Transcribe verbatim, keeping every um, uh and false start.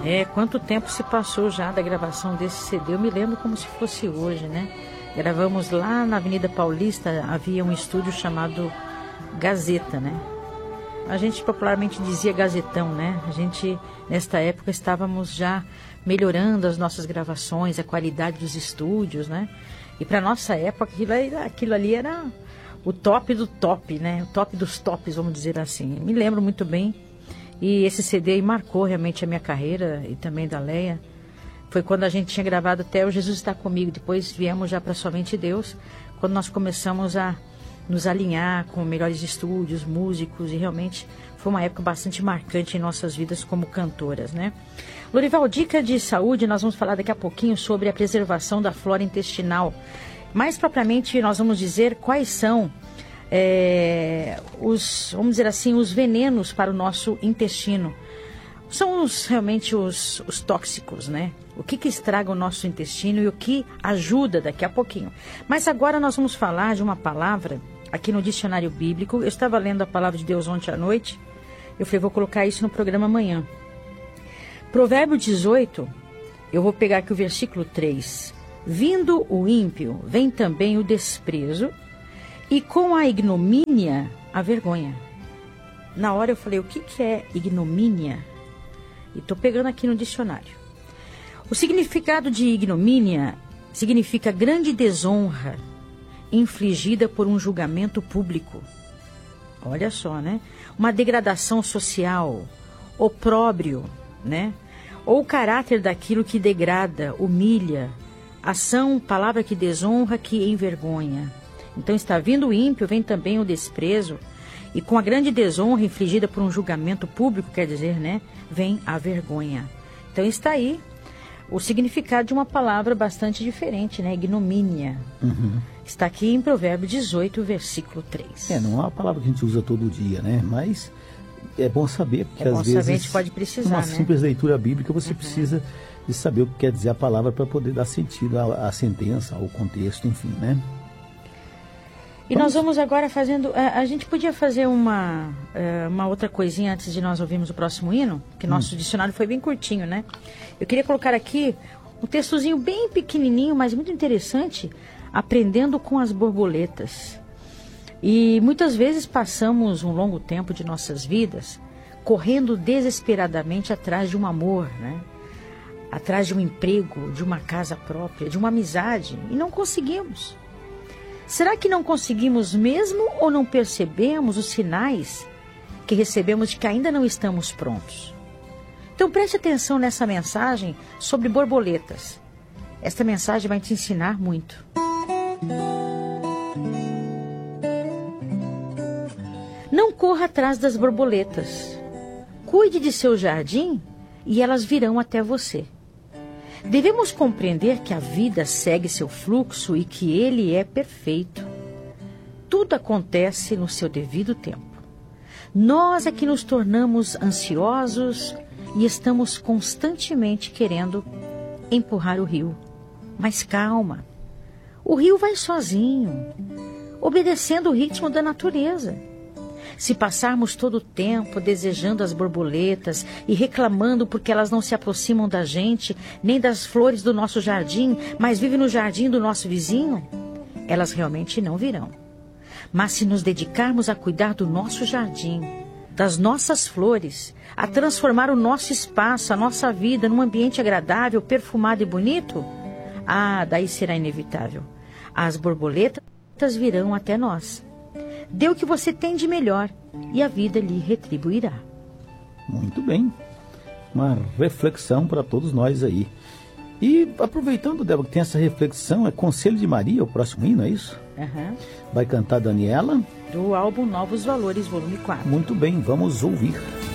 É, quanto tempo se passou já da gravação desse C D, eu me lembro como se fosse hoje, né? Gravamos lá na Avenida Paulista, havia um estúdio chamado Gazeta, né? A gente popularmente dizia Gazetão, né? A gente, nesta época, estávamos já melhorando as nossas gravações, a qualidade dos estúdios, né? E para nossa época, aquilo, aquilo ali era o top do top, né? O top dos tops, vamos dizer assim. Me lembro muito bem. E esse C D aí marcou realmente a minha carreira e também da Leia. Foi quando a gente tinha gravado até o Jesus Está Comigo. Depois viemos já para Somente Deus, quando nós começamos a nos alinhar com melhores estúdios, músicos, e realmente foi uma época bastante marcante em nossas vidas como cantoras, né? Lorival, dica de saúde, nós vamos falar daqui a pouquinho sobre a preservação da flora intestinal. Mais propriamente, nós vamos dizer quais são é, os, vamos dizer assim, os venenos para o nosso intestino. São os, realmente os, os tóxicos, né? O que que estraga o nosso intestino e o que ajuda daqui a pouquinho. Mas agora nós vamos falar de uma palavra aqui no dicionário bíblico. Eu estava lendo a palavra de Deus ontem à noite. Eu falei, vou colocar isso no programa amanhã. Provérbio dezoito, eu vou pegar aqui o versículo três. Vindo o ímpio, vem também o desprezo, e com a ignomínia, a vergonha. Na hora eu falei, o que que é ignomínia? E estou pegando aqui no dicionário. O significado de ignomínia significa grande desonra infligida por um julgamento público. Olha só, né? Uma degradação social, opróbrio, né? Ou o caráter daquilo que degrada, humilha, ação, palavra que desonra, que envergonha. Então está vindo o ímpio, vem também o desprezo, e com a grande desonra infligida por um julgamento público, quer dizer, né? Vem a vergonha. Então está aí o significado de uma palavra bastante diferente, né? Ignomínia. Uhum. Está aqui em Provérbio dezoito, versículo três. É, não é uma palavra que a gente usa todo dia, né? Mas é bom saber, porque é bom às vezes, saber, a gente pode precisar, uma né? simples leitura bíblica, você uhum. precisa de saber o que quer dizer a palavra para poder dar sentido à, à sentença, ao contexto, enfim, né? E vamos. Nós vamos agora fazendo... A, a gente podia fazer uma, uma outra coisinha antes de nós ouvirmos o próximo hino, que nosso hum. dicionário foi bem curtinho, né? Eu queria colocar aqui um textozinho bem pequenininho, mas muito interessante, aprendendo com as borboletas. E muitas vezes passamos um longo tempo de nossas vidas correndo desesperadamente atrás de um amor, né? Atrás de um emprego, de uma casa própria, de uma amizade, e não conseguimos. Será que não conseguimos mesmo ou não percebemos os sinais que recebemos de que ainda não estamos prontos? Então preste atenção nessa mensagem sobre borboletas. Esta mensagem vai te ensinar muito. Não corra atrás das borboletas. Cuide de seu jardim e elas virão até você. Devemos compreender que a vida segue seu fluxo e que ele é perfeito. Tudo acontece no seu devido tempo. Nós é que nos tornamos ansiosos e estamos constantemente querendo empurrar o rio. Mas calma, o rio vai sozinho, obedecendo o ritmo da natureza. Se passarmos todo o tempo desejando as borboletas e reclamando porque elas não se aproximam da gente, nem das flores do nosso jardim, mas vivem no jardim do nosso vizinho, elas realmente não virão. Mas se nos dedicarmos a cuidar do nosso jardim, das nossas flores, a transformar o nosso espaço, a nossa vida num ambiente agradável, perfumado e bonito, ah, daí será inevitável. As borboletas virão até nós. Dê o que você tem de melhor e a vida lhe retribuirá. Muito bem. Uma reflexão para todos nós aí. E aproveitando, Débora, que tem essa reflexão, é Conselho de Maria, o próximo hino, é isso? Uhum. Vai cantar Daniela. Do álbum Novos Valores, volume quatro. Muito bem, vamos ouvir.